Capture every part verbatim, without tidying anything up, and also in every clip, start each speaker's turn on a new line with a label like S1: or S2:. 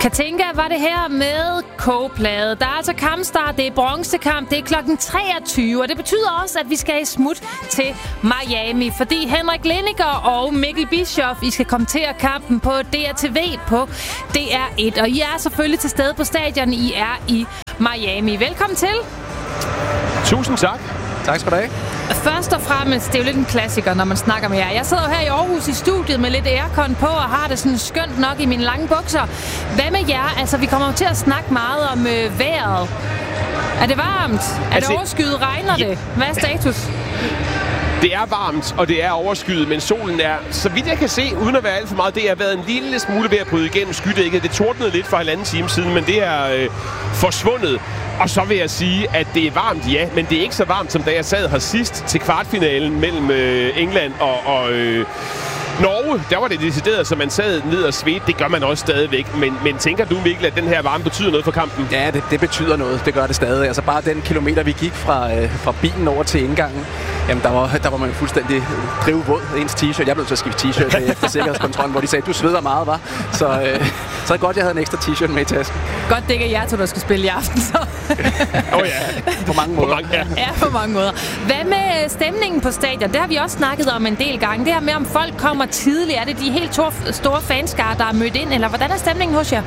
S1: Katinka var det her med kogeplade. Der er altså kampstart, det er bronzekamp, det er klokken treogtyve, og det betyder også, at vi skal i smut til Miami, fordi Henrik Lindiger og Mikkel Bischoff, I skal kommentere kampen på D R T V på D R et, og I er selvfølgelig til stede på stadion, I er i Miami. Velkommen til.
S2: Tusind tak. Tak skal du have.
S1: Først og fremmest, det er jo lidt en klassiker, når man snakker med jer. Jeg sidder jo her i Aarhus i studiet med lidt aircon på, og har det sådan skønt nok i mine lange bukser. Hvad med jer? Altså, vi kommer jo til at snakke meget om øh, vejret. Er det varmt? Er altså, det overskyet? Regner ja. det? Hvad er status?
S2: Det er varmt, og det er overskyet, men solen er, så vidt jeg kan se, uden at være alt for meget, det har været en lille smule ved at bryde igennem skydækket. Det tordnede lidt for halvanden time siden, men det er øh, forsvundet. Og så vil jeg sige, at det er varmt, ja, men det er ikke så varmt, som da jeg sad her sidst til kvartfinalen mellem øh, England og, og øh, Norge. Der var det decideret, så man sad ned og svedte. Det gør man også stadigvæk. Men, men tænker du, Mikkel, at den her varme betyder noget for kampen?
S3: Ja, det, det betyder noget. Det gør det stadig. Altså bare den kilometer, vi gik fra, øh, fra bilen over til indgangen, jamen der var, der var man fuldstændig drivvåd. Ens t-shirt. Jeg blev til at skifte t-shirt efter sikkerhedskontrollen, hvor de sagde, du sveder meget, var. Så, øh, så er det godt, jeg havde en ekstra t-shirt med i tasken.
S1: Godt, det ikke er jer to, der skal spille i aften, så.
S2: Åh oh, ja.
S3: På mange måder.
S2: På mange, ja.
S1: ja, på mange måder. Hvad med stemningen på stadion? Det har vi også snakket om en del gange. Det her med, om folk kommer tidligt. Er det de helt store fanskare, der er mødt ind? Eller hvordan er stemningen hos jer?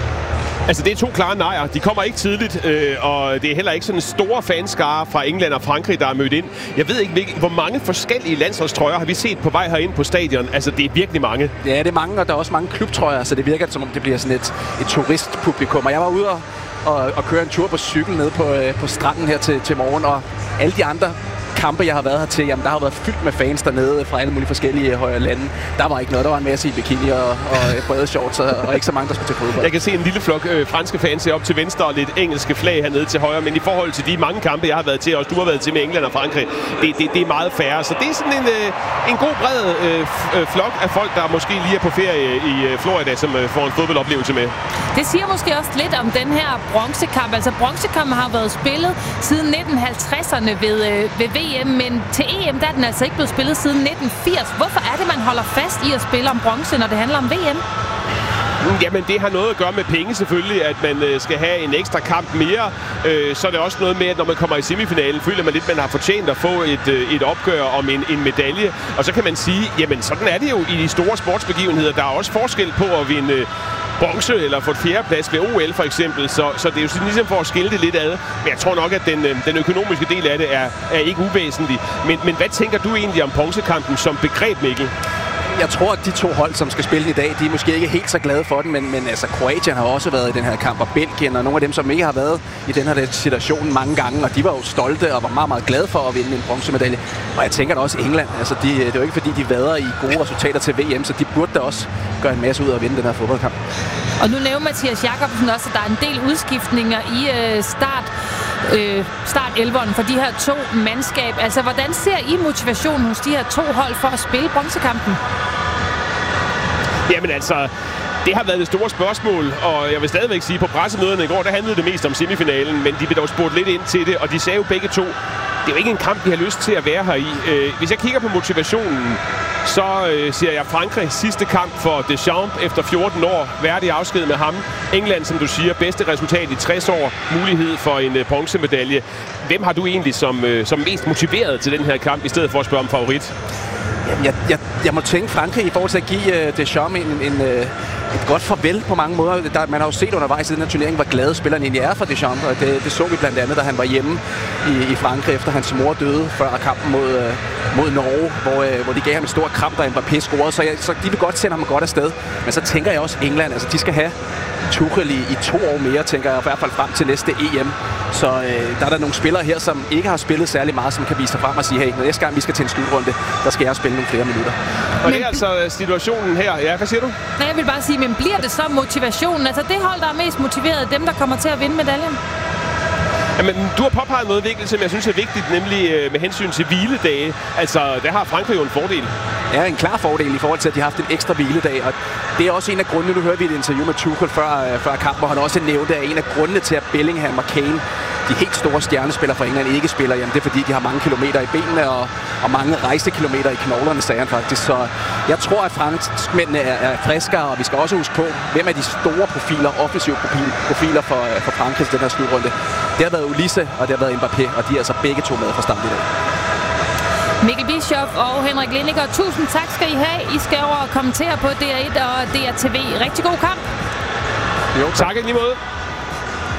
S2: Altså, det er to klare nejer. De kommer ikke tidligt, øh, og det er heller ikke sådan en store fanskare fra England og Frankrig, der er mødt ind. Jeg ved ikke, hvor mange forskellige landsholdstrøjer har vi set på vej herind på stadion. Altså, det er virkelig mange.
S3: Ja, det er mange, og der er også mange klubtrøjer, så det virker som om det bliver sådan et, et turistpublikum. Og jeg var ude og, og, og køre en tur på cykel ned på, øh, på stranden her til, til morgen, og alle de andre kampe, jeg har været her til, jamen der har været fyldt med fans dernede fra alle mulige forskellige højere lande. Der var ikke noget. Der var en masse i bikini og, og brede shorts, og, og ikke så mange, der skulle til fodbold.
S2: Jeg kan se en lille flok øh, franske fans op til venstre og lidt engelske flag hernede til højre, men i forhold til de mange kampe, jeg har været til, og du har været til med England og Frankrig, det, det, det er meget færre. Så det er sådan en, øh, en god bred øh, flok af folk, der måske lige er på ferie i øh, Florida, som øh, får en fodboldoplevelse med.
S1: Det siger måske også lidt om den her bronzekamp. Altså bronzekampen har været spillet siden nitten halvtredserne ved, øh, ved V M, men til E M der er den altså ikke blevet spillet siden nitten firs. Hvorfor er det, man holder fast i at spille om bronze, når det handler om V M?
S2: Jamen, det har noget at gøre med penge selvfølgelig, at man øh, skal have en ekstra kamp mere. Øh, så er det også noget med, at når man kommer i semifinalen, føler man lidt, at man har fortjent at få et, øh, et opgør om en, en medalje. Og så kan man sige, jamen sådan er det jo i de store sportsbegivenheder. Der er også forskel på at vinde øh, bronze eller få et fjerdeplads ved O L for eksempel. Så, så det er jo sådan ligesom for at skille det lidt ad. Men jeg tror nok, at den, øh, den økonomiske del af det er, er ikke uvæsentlig. Men, men hvad tænker du egentlig om bronzekampen som begreb, Mikkel?
S3: Jeg tror, at de to hold, som skal spille i dag, de er måske ikke helt så glade for den, men, men altså, Kroatien har også været i den her kamp, og Belgien, og nogle af dem, som ikke har været i den her situation mange gange, og de var jo stolte og var meget, meget glade for at vinde en bronzemedalje. Og jeg tænker da også England, altså, de, det er jo ikke fordi, de vader i gode resultater til V M, så de burde da også gøre en masse ud af at vinde den her fodboldkamp. Og
S1: nu nævner Mathias Jakobsen også, at der er en del udskiftninger i øh, start, øh, start-elveren for de her to mandskab. Altså, hvordan ser I motivationen hos de her to hold for at spille bronzekampen?
S2: Jamen altså, det har været det store spørgsmål, og jeg vil stadigvæk sige, at på pressemøderne i går, der handlede det mest om semifinalen, men de blev dog spurgt lidt ind til det, og de sagde jo begge to, det er jo ikke en kamp, de har lyst til at være her i. Øh, hvis jeg kigger på motivationen, så øh, siger jeg Frankrig sidste kamp for Deschamps efter fjorten år, værdig afsked med ham. England, som du siger, bedste resultat i tres år, mulighed for en øh, bronzemedalje. Hvem har du egentlig som, øh, som mest motiveret til den her kamp, i stedet for at spørge om favorit?
S3: Jeg, jeg, jeg må tænke Frankrig i forhold til at give uh, Deschamps en, en, uh, et godt farvel på mange måder. Der, man har jo set undervejs i den her turnering, hvor glade spilleren egentlig er for Deschamps, og det, det så vi blandt andet, da han var hjemme i, i Frankrig, efter hans mor døde før kampen mod, uh, mod Norge, hvor, uh, hvor de gav ham en stor kramp, da Mbappé scorede, så, jeg, så de vil godt sende ham godt afsted. Men så tænker jeg også England, altså de skal have Tuchel i, i to år mere, tænker jeg, i hvert fald frem til næste E M. Så øh, der er der nogle spillere her, som ikke har spillet særlig meget, som kan vise sig frem og sige, hey, når næste gang vi skal til en slutrunde, der skal jeg spille nogle flere minutter.
S2: Og men det er altså situationen her. Ja, hvad siger du?
S1: Nej, jeg vil bare sige, men bliver det så motivationen? Altså det hold, der er mest motiveret, dem, der kommer til at vinde medaljen?
S2: Jamen, du har påpeget noget vigtigt, som jeg synes er vigtigt, nemlig øh, med hensyn til hviledage. Altså, der har Frankrig jo en fordel.
S3: Ja, en klar fordel i forhold til, at de har haft en ekstra hviledag. Og det er også en af grundene, nu hørte vi et interview med Tuchel før, øh, før kampen, hvor han også nævnte, at en af grundene til, at Bellingham og Kane de helt store stjernespillere fra England ikke spiller, jamen det er fordi, de har mange kilometer i benene og, og mange rejsekilometer i knoglerne, sagde han faktisk. Så jeg tror, at franskmændene er, er friskere, og vi skal også huske på, hvem er de store profiler, offensive profiler for, for Frankrig i den her slutrunde. Det har været Ulisse, og det har været Mbappé, og de er altså begge to med fra start i dag.
S1: Mikkel Bischoff og Henrik Lindiger, tusind tak skal I have. I skal over og kommentere på D R et og D R T V. Rigtig god kamp.
S2: Jo, tak i lige måde.